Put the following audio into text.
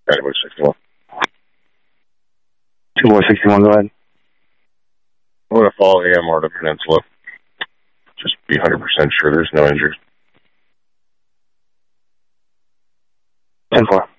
Boy 61. 2 Boy 61, go ahead. I'm going to follow AMR to Peninsula. Just be 100% sure there's no injuries. 10-4.